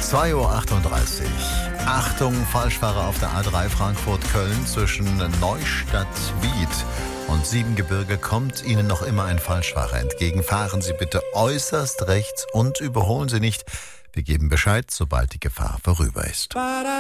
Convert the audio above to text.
2:38 Uhr. Achtung, Falschfahrer auf der A3 Frankfurt-Köln zwischen Neustadt-Wied und Siebengebirge kommt Ihnen noch immer ein Falschfahrer entgegen. Fahren Sie bitte äußerst rechts und überholen Sie nicht. Wir geben Bescheid, sobald die Gefahr vorüber ist.